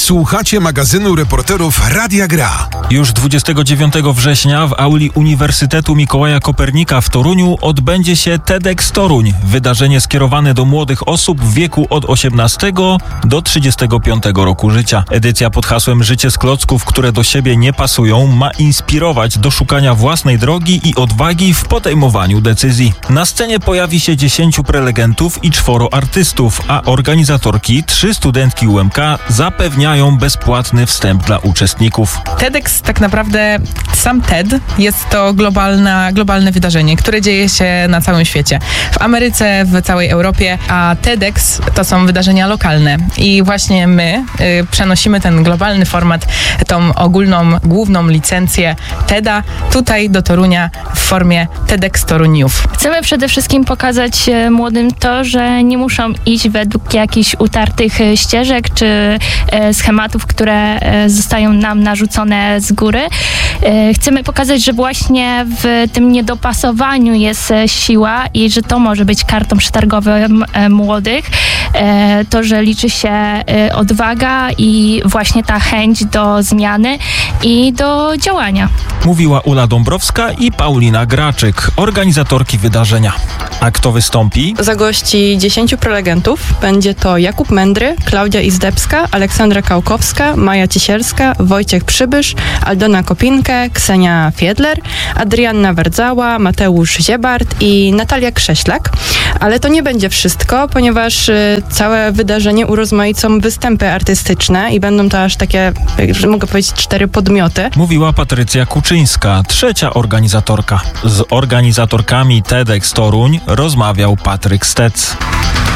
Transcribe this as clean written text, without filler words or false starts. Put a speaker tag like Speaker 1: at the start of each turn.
Speaker 1: Słuchacie magazynu reporterów Radia Gra.
Speaker 2: Już 29 września w auli Uniwersytetu Mikołaja Kopernika w Toruniu odbędzie się TEDx Toruń. Wydarzenie skierowane do młodych osób w wieku od 18 do 35 roku życia. Edycja pod hasłem Życie z klocków, które do siebie nie pasują, ma inspirować do szukania własnej drogi i odwagi w podejmowaniu decyzji. Na scenie pojawi się 10 prelegentów i 4 artystów, a organizatorki, 3 studentki UMK, zapewniają bezpłatny wstęp dla uczestników.
Speaker 3: TEDx, tak naprawdę sam TED, jest to globalne wydarzenie, które dzieje się na całym świecie. W Ameryce, w całej Europie, a TEDx to są wydarzenia lokalne. I właśnie my przenosimy ten globalny format, tą ogólną, główną licencję TEDa tutaj do Torunia w formie TEDx Toruń Youth.
Speaker 4: Chcemy przede wszystkim pokazać młodym to, że nie muszą iść według jakichś utartych ścieżek czy schematów, które zostają nam narzucone z góry. Chcemy pokazać, że właśnie w tym niedopasowaniu jest siła i że to może być kartą przetargową młodych. To, że liczy się odwaga i właśnie ta chęć do zmiany i do działania.
Speaker 2: Mówiła Ula Dąbrowska i Paulina Graczyk, organizatorki wydarzenia. A kto wystąpi?
Speaker 5: Zagości 10 prelegentów. Będzie to Jakub Mędry, Klaudia Izdebska, Aleksandra Kałkowska, Maja Ciesielska, Wojciech Przybysz, Aldona Kopinkę, Ksenia Fiedler, Adrianna Werdzała, Mateusz Ziebart i Natalia Krześlak. Ale to nie będzie wszystko, ponieważ całe wydarzenie urozmaicą występy artystyczne i będą to aż takie, że mogę powiedzieć, 4 podmioty.
Speaker 2: Mówiła Patrycja Kuczyńska, 3. organizatorka. Z organizatorkami TEDx Toruń rozmawiał Patryk Stec.